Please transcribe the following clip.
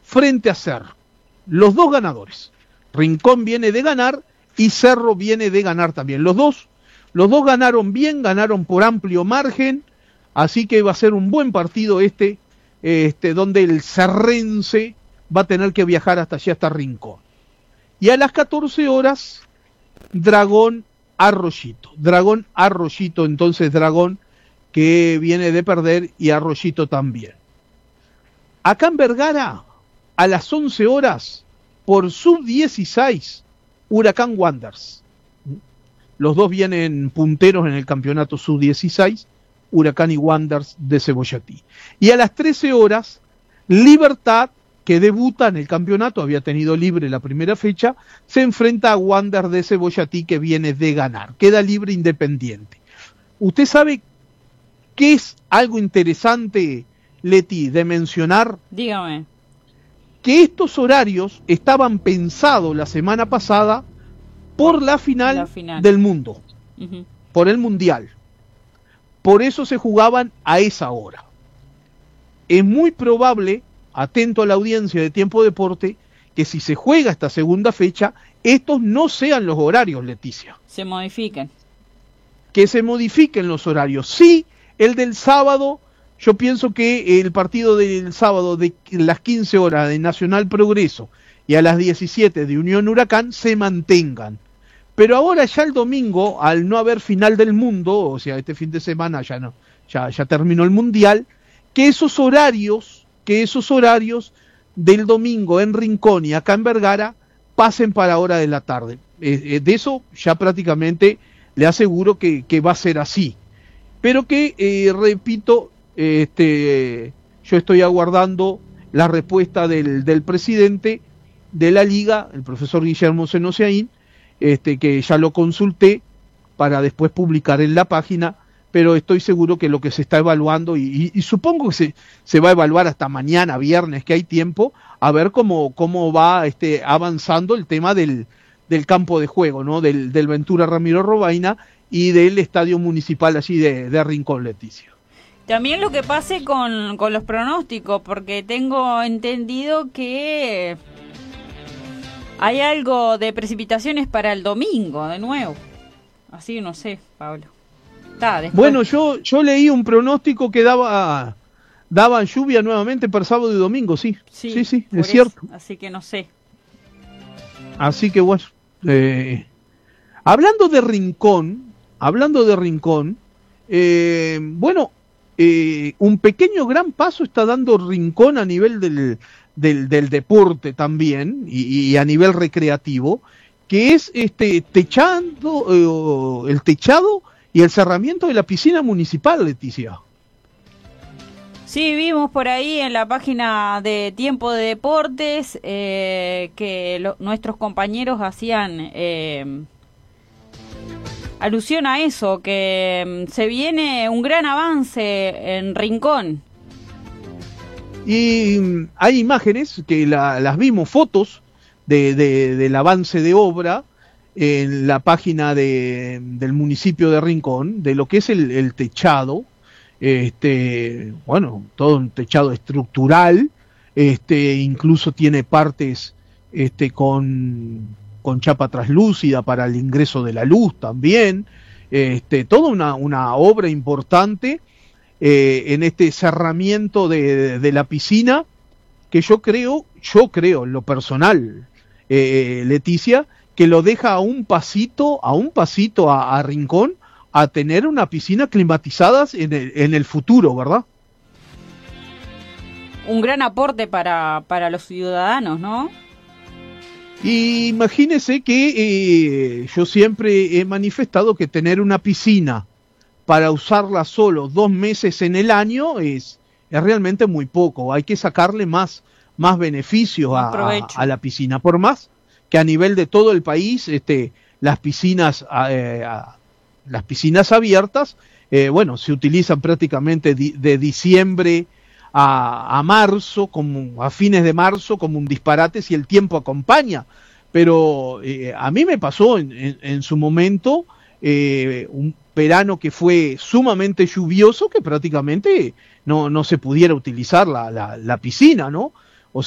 frente a Cerro. Los dos ganadores. Rincón viene de ganar y Cerro viene de ganar también. Los dos ganaron bien, ganaron por amplio margen, así que va a ser un buen partido donde el cerrense va a tener que viajar hasta allá, hasta Rincón. Y a las 14 horas, Dragón Arroyito. Entonces Dragón que viene de perder y Arroyito también. Acá en Vergara, a las 11 horas, por sub-16, Huracán Wanderers. Los dos vienen punteros en el campeonato sub-16, Huracán y Wanderers de Cebollatí. Y a las 13 horas, Libertad, que debuta en el campeonato, había tenido libre la primera fecha, se enfrenta a Wanderers de Cebollatí, que viene de ganar. Queda libre Independiente. ¿Usted sabe qué es algo interesante, Leti, de mencionar? Dígame. Que estos horarios estaban pensados la semana pasada por la final del mundo, por el mundial. Por eso se jugaban a esa hora. Es muy probable, atento a la audiencia de Tiempo Deporte, que si se juega esta segunda fecha, estos no sean los horarios, Leticia. Se modifiquen. Que se modifiquen los horarios. Sí, el del sábado, yo pienso que el partido del sábado de las 15 horas de Nacional Progreso y a las 17 de Unión Huracán se mantengan. Pero ahora ya el domingo, al no haber final del mundo, o sea, este fin de semana ya terminó el mundial, que esos horarios del domingo en Rincón y acá en Vergara pasen para hora de la tarde. De eso ya prácticamente le aseguro que va a ser así. Pero que, repito, yo estoy aguardando la respuesta del presidente de la liga, el profesor Guillermo Senosiaín, que ya lo consulté para después publicar en la página, pero estoy seguro que lo que se está evaluando, y supongo que se va a evaluar hasta mañana, viernes, que hay tiempo, a ver cómo va avanzando el tema del campo de juego, ¿no? Del Ventura Ramiro Robaina y del estadio municipal allí de Rincón, Leticia. También lo que pase con los pronósticos, porque tengo entendido que hay algo de precipitaciones para el domingo, de nuevo. Así no sé, Pablo. Bueno, yo leí un pronóstico que daba lluvia nuevamente para sábado y domingo, sí, es cierto. Así que no sé. Así que bueno, hablando de Rincón, un pequeño gran paso está dando Rincón a nivel del deporte también y a nivel recreativo, que es el techado y el cerramiento de la piscina municipal, Leticia. Sí, vimos por ahí en la página de Tiempo de Deportes que nuestros compañeros hacían alusión a eso, que se viene un gran avance en Rincón. Y hay imágenes que las vimos, fotos del avance de obra en la página del municipio de Rincón, de lo que es el techado, todo un techado estructural, incluso tiene partes con chapa traslúcida para el ingreso de la luz también, toda una obra importante en este cerramiento de la piscina, que yo creo en lo personal, Leticia, que lo deja a un pasito a Rincón a tener una piscina climatizada en el futuro, ¿verdad? Un gran aporte para los ciudadanos, ¿no? Y imagínese que yo siempre he manifestado que tener una piscina para usarla solo 2 meses en el año es realmente muy poco. Hay que sacarle más beneficios a la piscina, por más que a nivel de todo el país las piscinas abiertas se utilizan prácticamente de diciembre a marzo, como a fines de marzo, como un disparate si el tiempo acompaña. Pero a mí me pasó en su momento un verano que fue sumamente lluvioso, que prácticamente no se pudiera utilizar la piscina, ¿no?